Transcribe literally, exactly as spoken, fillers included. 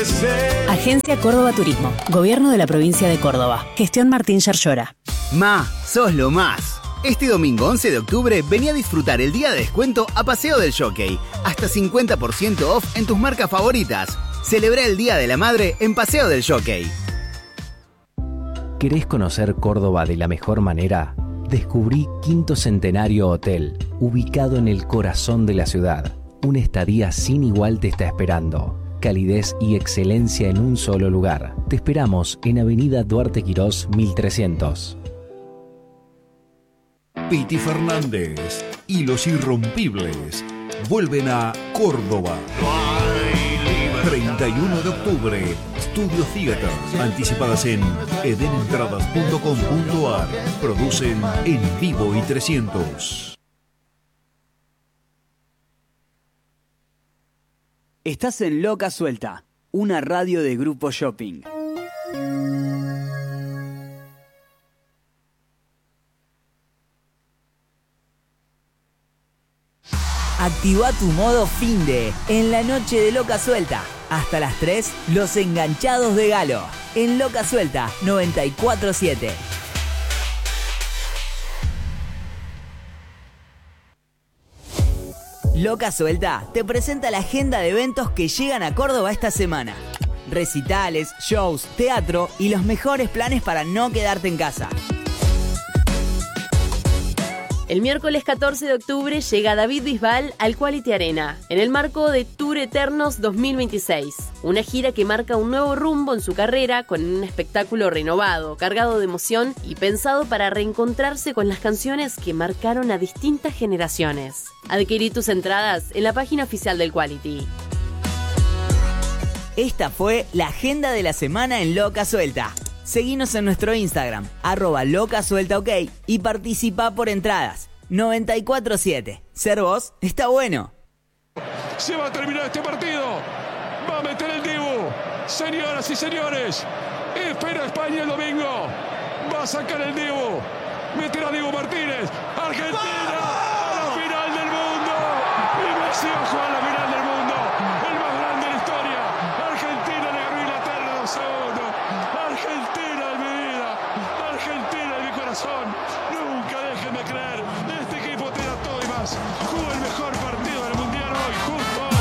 crecer. Agencia Córdoba Turismo, Gobierno de la Provincia de Córdoba. Gestión Martín Yerllora. Ma, sos lo más. Este domingo once de octubre vení a disfrutar el día de descuento a Paseo del Jockey. Hasta cincuenta por ciento off en tus marcas favoritas. Celebrá el Día de la Madre en Paseo del Jockey. ¿Querés conocer Córdoba de la mejor manera? Descubrí Quinto Centenario Hotel, ubicado en el corazón de la ciudad. Una estadía sin igual te está esperando. Calidez y excelencia en un solo lugar. Te esperamos en Avenida Duarte Quirós mil trescientos. Piti Fernández y Los Irrompibles vuelven a Córdoba. treinta y uno de octubre, Studio Theater. Anticipadas en edenentradas punto com punto ar. Producen En Vivo y trescientos. Estás en Loca Suelta, una radio de Grupo Shopping. Activa tu modo finde en la noche de Loca Suelta. Hasta las tres, los enganchados de Galo. En Loca Suelta noventa y cuatro punto siete. Loca Suelta te presenta la agenda de eventos que llegan a Córdoba esta semana. Recitales, shows, teatro y los mejores planes para no quedarte en casa. El miércoles catorce de octubre llega David Bisbal al Quality Arena, en el marco de Tour Eternos dos mil veintiséis. Una gira que marca un nuevo rumbo en su carrera con un espectáculo renovado, cargado de emoción y pensado para reencontrarse con las canciones que marcaron a distintas generaciones. Adquirí tus entradas en la página oficial del Quality. Esta fue la agenda de la semana en Loca Suelta. Seguinos en nuestro Instagram, arroba locasueltaok, y participa por entradas. noventa y cuatro punto siete. Ser vos está bueno. Se va a terminar este partido. Va a meter el Dibu. Señoras y señores, espera España el domingo. Va a sacar el Dibu. Meterá Dibu Martínez. Argentina a la final del mundo. Y Messi va a jugar la final.